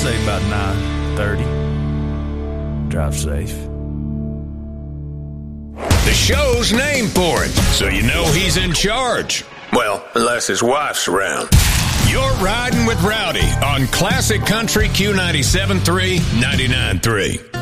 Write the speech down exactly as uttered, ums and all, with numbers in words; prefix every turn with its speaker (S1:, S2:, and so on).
S1: say about nine thirty. Drive safe.
S2: The show's named for it, so you know he's in charge. Well, unless his wife's around. You're riding with Rowdy on Classic Country Q ninety-seven point three, ninety-nine point three.